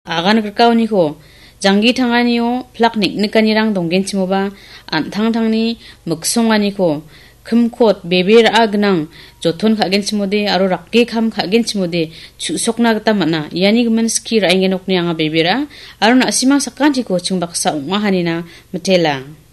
agan gerkau ni ko janggi tangani o plak niknikani rang donggen chimoba antang tangni muksongani ko kumkot beber agnang joton kagen chimode aro rakke kam kagen chimode chusokna gita mana yani gman skir aingenokni anga bebera aro nasima sakanti ko chingbaksa ongma hanina mitela.